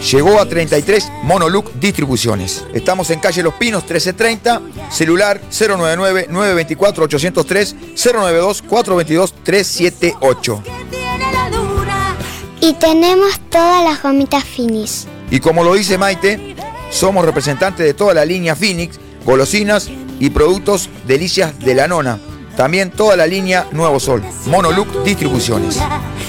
Llegó a 33 Monoluc Distribuciones. Estamos en calle Los Pinos 1330, celular 099-924-803, 092-422-378. Y tenemos todas las gomitas Finis. Y como lo dice Maite, somos representantes de toda la línea Phoenix, golosinas y productos delicias de la nona. También toda la línea Nuevo Sol. Monoluc Distribuciones.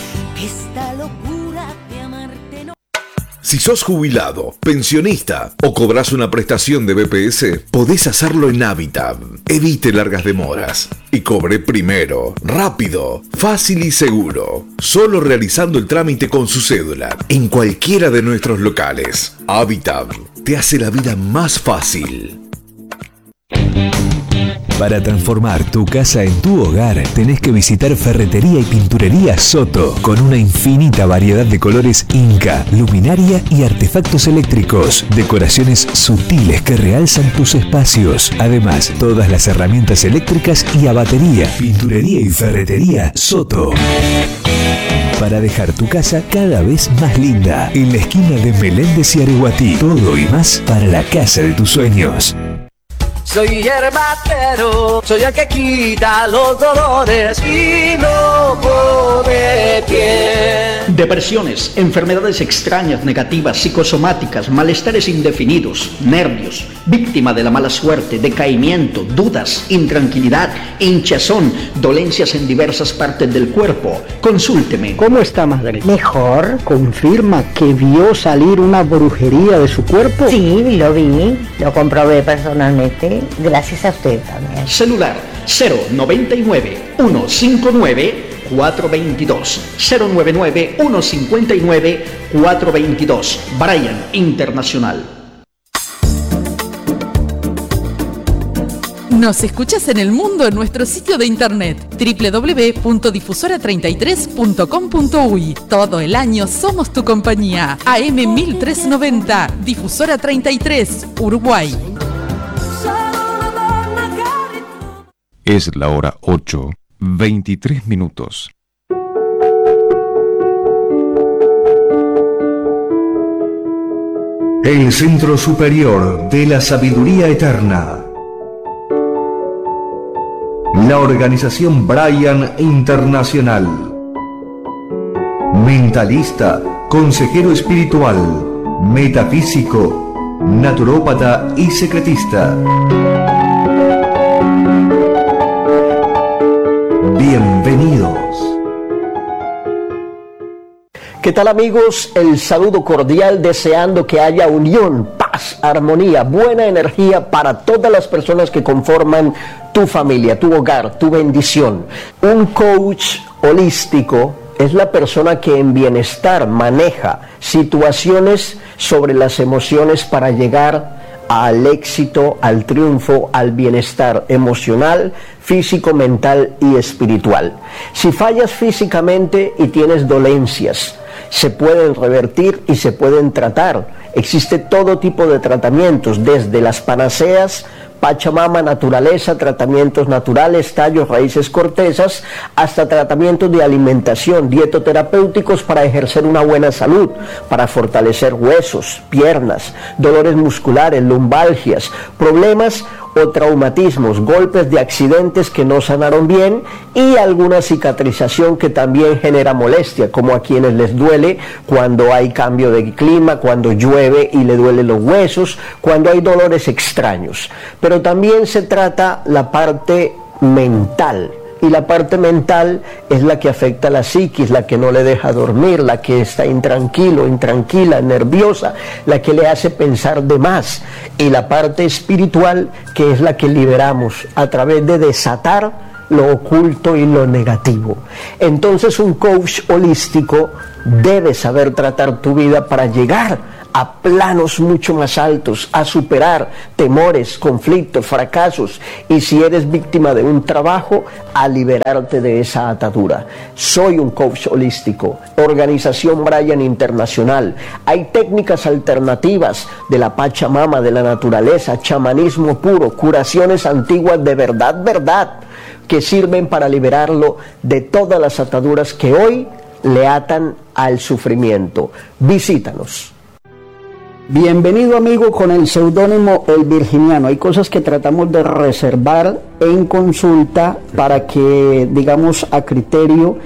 Si sos jubilado, pensionista o cobras una prestación de BPS, podés hacerlo en Habitat. Evite largas demoras y cobre primero, rápido, fácil y seguro. Solo realizando el trámite con su cédula en cualquiera de nuestros locales. Habitat te hace la vida más fácil. Para transformar tu casa en tu hogar, tenés que visitar Ferretería y Pinturería Soto, con una infinita variedad de colores Inca, luminaria y artefactos eléctricos, decoraciones sutiles que realzan tus espacios. Además, todas las herramientas eléctricas y a batería. Pinturería y Ferretería Soto. Para dejar tu casa cada vez más linda, en la esquina de Meléndez y Areguatí. Todo y más para la casa de tus sueños. Soy yerbatero, soy el que quita los dolores y no pone pie. Depresiones, enfermedades extrañas, negativas, psicosomáticas, malestares indefinidos, nervios, víctima de la mala suerte, decaimiento, dudas, intranquilidad, hinchazón, dolencias en diversas partes del cuerpo. Consúlteme. ¿Cómo está, Margarita? Mejor. ¿Confirma que vio salir una brujería de su cuerpo? Sí, lo vi, lo comprobé personalmente. Gracias a usted también. Celular 099-159-422. 099-159-422. Brian Internacional. Nos escuchas en el mundo en nuestro sitio de internet www.difusora33.com.uy. Todo el año somos tu compañía. AM 1390, Difusora 33, Uruguay. Es la hora 8:23. El Centro Superior de la Sabiduría Eterna. La organización Brian Internacional. Mentalista, consejero espiritual, metafísico, naturópata y secretista. Bienvenidos. ¿Qué tal, amigos? El saludo cordial, deseando que haya unión, paz, armonía, buena energía para todas las personas que conforman tu familia, tu hogar, tu bendición. Un coach holístico es la persona que en bienestar maneja situaciones sobre las emociones para llegar al éxito, al triunfo, al bienestar emocional, físico, mental y espiritual. Si fallas físicamente y tienes dolencias, se pueden revertir y se pueden tratar. Existe todo tipo de tratamientos, desde las panaceas, Pachamama, naturaleza, tratamientos naturales, tallos, raíces, cortezas, hasta tratamientos de alimentación, dietoterapéuticos para ejercer una buena salud, para fortalecer huesos, piernas, dolores musculares, lumbalgias, problemas o traumatismos, golpes de accidentes que no sanaron bien y alguna cicatrización que también genera molestia, como a quienes les duele cuando hay cambio de clima, cuando llueve y le duelen los huesos, cuando hay dolores extraños. Pero también se trata la parte mental. Y la parte mental es la que afecta a la psiquis, la que no le deja dormir, la que está intranquilo, intranquila, nerviosa, la que le hace pensar de más. Y la parte espiritual, que es la que liberamos a través de desatar lo oculto y lo negativo. Entonces, un coach holístico debe saber tratar tu vida para llegar a planos mucho más altos, a superar temores, conflictos, fracasos, y si eres víctima de un trabajo, a liberarte de esa atadura. Soy un coach holístico, organización Brian Internacional. Hay técnicas alternativas de la Pachamama, de la naturaleza, chamanismo puro, curaciones antiguas de verdad, que sirven para liberarlo de todas las ataduras que hoy le atan al sufrimiento. Visítanos. Bienvenido amigo con el seudónimo El Virginiano. Hay cosas que tratamos de reservar en consulta para que, digamos, a criterio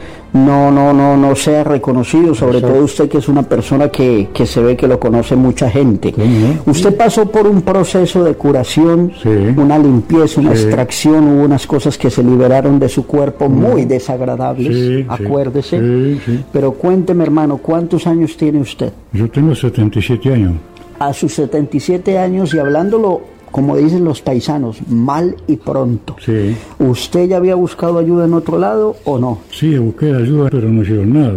no sea reconocido, sobre todo usted que es una persona que se ve que lo conoce mucha gente. Usted pasó por un proceso de curación, una limpieza, una extracción, hubo unas cosas que se liberaron de su cuerpo muy desagradables, acuérdese. Pero cuénteme, hermano, ¿cuántos años tiene usted? Yo tengo 77 años. A sus 77 años, y hablándolo, como dicen los paisanos, mal y pronto. ¿Usted ya había buscado ayuda en otro lado o no? Sí, busqué ayuda, pero no hicieron nada.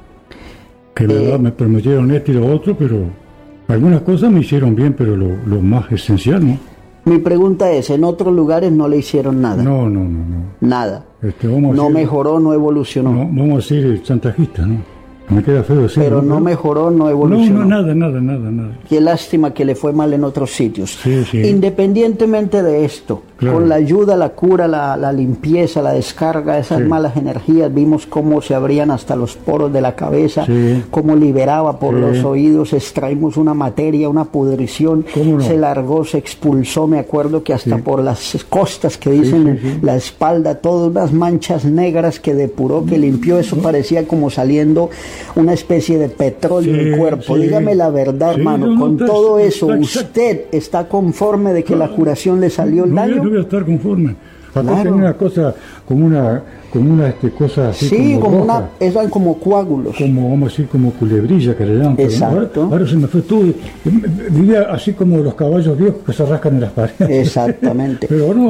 Que me prometieron esto y lo otro, pero algunas cosas me hicieron bien, pero lo más esencial, ¿no? Mi pregunta es, ¿en otros lugares no le hicieron nada? No. Nada. No decir, mejoró, no evolucionó. No, vamos a decir el chantajista, ¿no? Me queda feo decirlo. Pero no mejoró, no evolucionó. No, nada. Qué lástima que le fue mal en otros sitios. Independientemente de esto, con la ayuda, la cura, la limpieza, la descarga, esas malas energías, vimos cómo se abrían hasta los poros de la cabeza, cómo liberaba por los oídos, extraímos una materia, una pudrición, se largó, se expulsó, me acuerdo que hasta por las costas que dicen, la espalda, todas unas manchas negras que depuró, que limpió, eso parecía como saliendo una especie de petróleo en el cuerpo. Dígame la verdad, hermano, con todo eso, ¿usted está conforme de que la curación le salió el daño? Yo voy a estar conforme. Acá tenía una cosa, como una cosa así como eran como coágulos. Como, vamos a decir, como culebrilla que le llaman. Exacto. Ahora se me fue todo. Vivía así como los caballos viejos que se rascan en las paredes. Exactamente.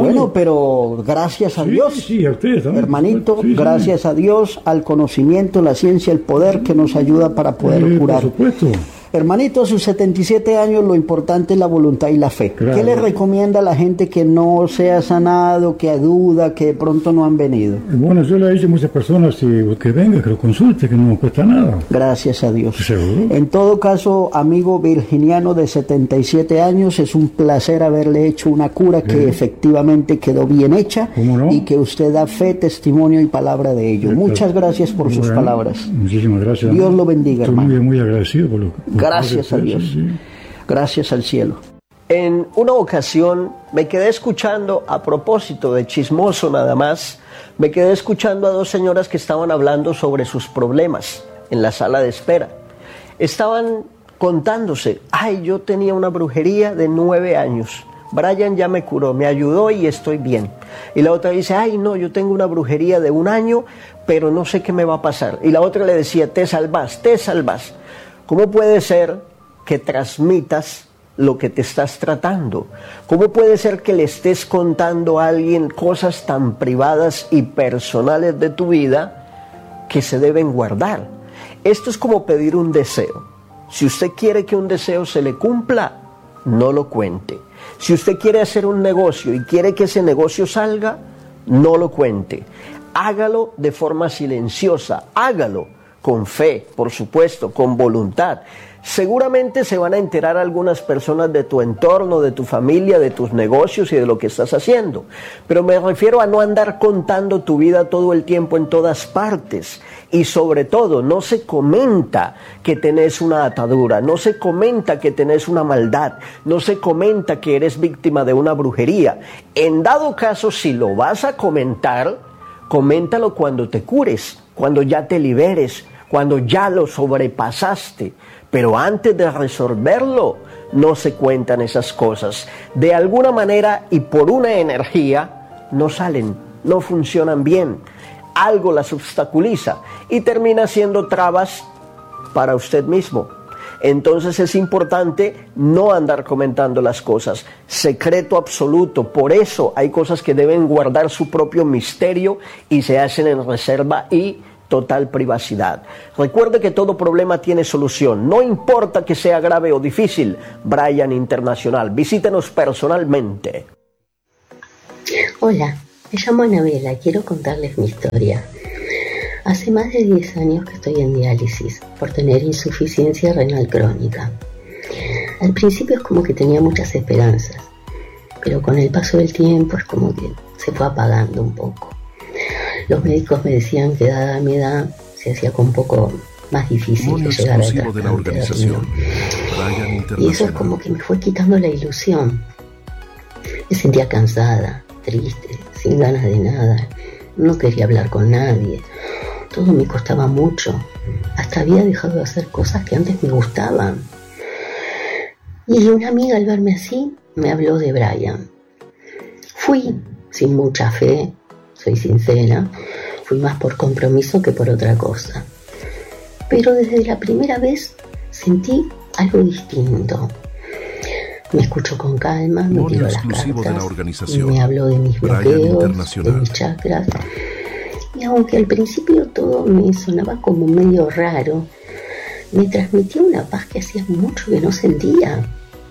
Pero gracias a Dios. Sí, a ustedes también. Hermanito, gracias a Dios, al conocimiento, la ciencia, el poder que nos ayuda para poder curar. Por supuesto. Hermanito, a sus 77 años lo importante es la voluntad y la fe. Claro. ¿Qué le recomienda a la gente que no se ha sanado, que duda, que de pronto no han venido? Bueno, yo le he dicho a muchas personas que venga, que lo consulte, que no nos cuesta nada. Gracias a Dios. ¿Seguro? En todo caso, amigo virginiano de 77 años, es un placer haberle hecho una cura que efectivamente quedó bien hecha. ¿Cómo no? Y que usted da fe, testimonio y palabra de ello. Muchas gracias por sus palabras. Muchísimas gracias. Dios lo bendiga, hermano. Estoy muy agradecido por lo Gracias a Dios. Gracias al cielo. En una ocasión me quedé escuchando, a propósito de chismoso nada más, me quedé escuchando a dos señoras que estaban hablando sobre sus problemas en la sala de espera. Estaban contándose, yo tenía una brujería de 9 años. Brian ya me curó, me ayudó y estoy bien. Y la otra dice, no, yo tengo una brujería de 1 año, pero no sé qué me va a pasar. Y la otra le decía, te salvas. ¿Cómo puede ser que transmitas lo que te estás tratando? ¿Cómo puede ser que le estés contando a alguien cosas tan privadas y personales de tu vida que se deben guardar? Esto es como pedir un deseo. Si usted quiere que un deseo se le cumpla, no lo cuente. Si usted quiere hacer un negocio y quiere que ese negocio salga, no lo cuente. Hágalo de forma silenciosa, hágalo con fe, por supuesto, con voluntad. Seguramente se van a enterar algunas personas de tu entorno, de tu familia, de tus negocios y de lo que estás haciendo. Pero me refiero a no andar contando tu vida todo el tiempo en todas partes. Y sobre todo, no se comenta que tenés una atadura, no se comenta que tenés una maldad, no se comenta que eres víctima de una brujería. En dado caso, si lo vas a comentar, coméntalo cuando te cures, cuando ya te liberes, cuando ya lo sobrepasaste. Pero antes de resolverlo, no se cuentan esas cosas. De alguna manera y por una energía, no salen, no funcionan bien. Algo las obstaculiza y termina siendo trabas para usted mismo. Entonces es importante no andar comentando las cosas. Secreto absoluto. Por eso hay cosas que deben guardar su propio misterio y se hacen en reserva y total privacidad. Recuerde que todo problema tiene solución, no importa que sea grave o difícil. Brian Internacional, visítenos personalmente. Hola, me llamo Anabela, quiero contarles mi historia. Hace más de 10 años que estoy en diálisis por tener insuficiencia renal crónica. Al principio es como que tenía muchas esperanzas, pero con el paso del tiempo es como que se fue apagando un poco. Los médicos me decían que dada mi edad se hacía un poco más difícil que llegar al trasplante de riñón. Y eso es como que me fue quitando la ilusión. Me sentía cansada, triste, sin ganas de nada. No quería hablar con nadie. Todo me costaba mucho. Hasta había dejado de hacer cosas que antes me gustaban. Y una amiga al verme así me habló de Brian. Fui sin mucha fe, soy sincera. Fui más por compromiso que por otra cosa. Pero desde la primera vez sentí algo distinto. Me escuchó con calma, me tiró las cartas, me habló de mis bloqueos, de mis chakras. Y aunque al principio todo me sonaba como medio raro, me transmitía una paz que hacía mucho que no sentía.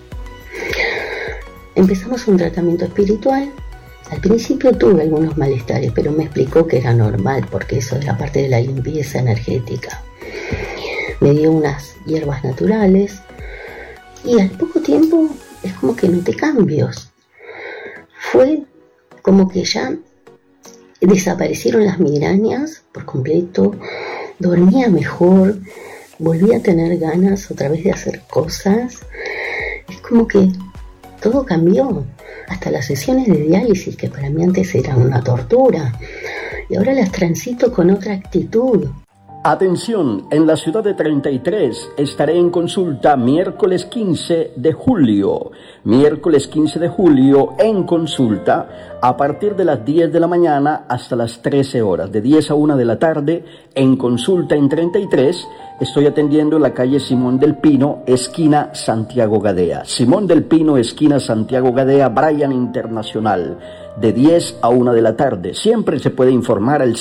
Empezamos un tratamiento espiritual. Al principio tuve algunos malestares, pero me explicó que era normal porque eso era parte de la limpieza energética. Me dio unas hierbas naturales y al poco tiempo es como que noté cambios. Fue como que ya desaparecieron las migrañas por completo, dormía mejor, volví a tener ganas otra vez de hacer cosas. Es como que todo cambió, hasta las sesiones de diálisis que para mí antes eran una tortura y ahora las transito con otra actitud. Atención, en la ciudad de 33 estaré en consulta miércoles 15 de julio. Miércoles 15 de julio en consulta a partir de las 10 de la mañana hasta las 13 horas. De 10 a 1 de la tarde en consulta en 33. Estoy atendiendo en la calle Simón del Pino, esquina Santiago Gadea. Simón del Pino, esquina Santiago Gadea, Brian Internacional. De 10 a 1 de la tarde. Siempre se puede informar al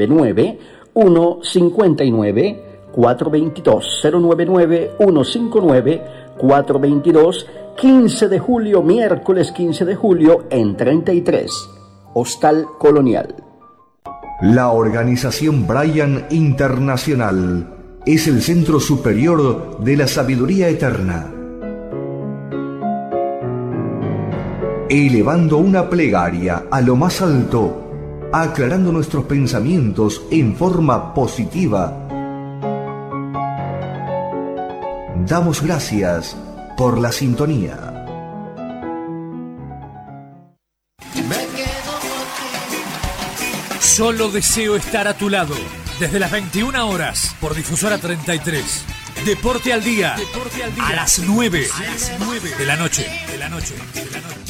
099-159-422, 099-159-422, 15 de julio, miércoles 15 de julio en 33, Hostal Colonial. La organización Brian Internacional es el centro superior de la sabiduría eterna. Elevando una plegaria a lo más alto, aclarando nuestros pensamientos en forma positiva. Damos gracias por la sintonía. Solo deseo estar a tu lado. Desde las 21 horas por Difusora 33. Deporte al día. A las 9 de la noche.